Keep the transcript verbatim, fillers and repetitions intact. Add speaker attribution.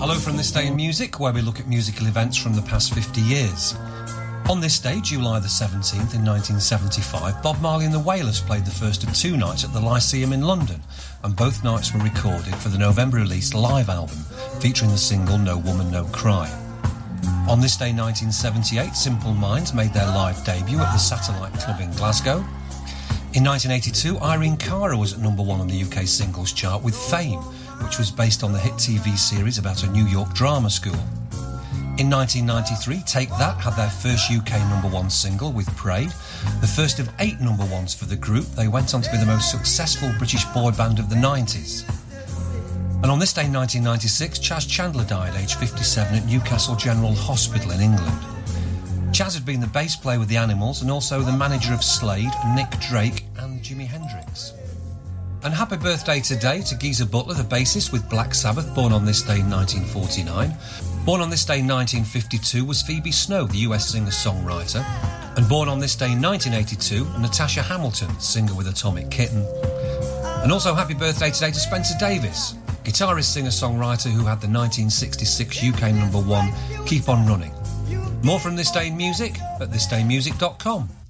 Speaker 1: Hello from This Day in Music, where we look at musical events from the past fifty years. On this day, July the seventeenth in nineteen seventy-five, Bob Marley and the Wailers played the first of two nights at the Lyceum in London, and both nights were recorded for the November released live album, featuring the single No Woman No Cry. On this day, nineteen seventy-eight, Simple Minds made their live debut at the Satellite Club in Glasgow. In nineteen eighty-two, Irene Cara was at number one on the U K singles chart with Fame, which was based on the hit T V series about a New York drama school. In nineteen ninety-three, Take That had their first U K number one single with Parade, the first of eight number ones for the group. They went on to be the most successful British boy band of the nineties. And on this day, nineteen ninety-six, Chas Chandler died, aged fifty-seven, at Newcastle General Hospital in England. Chas had been the bass player with the Animals and also the manager of Slade, Nick Drake and Jimi Hendrix. And happy birthday today to Geezer Butler, the bassist with Black Sabbath, born on this day in nineteen forty-nine. Born on this day in nineteen fifty-two was Phoebe Snow, the U S singer-songwriter. And born on this day in nineteen eighty-two, Natasha Hamilton, singer with Atomic Kitten. And also happy birthday today to Spencer Davis, guitarist, singer-songwriter who had the nineteen sixty-six U K number one, Keep On Running. More from This Day in Music at this day music dot com.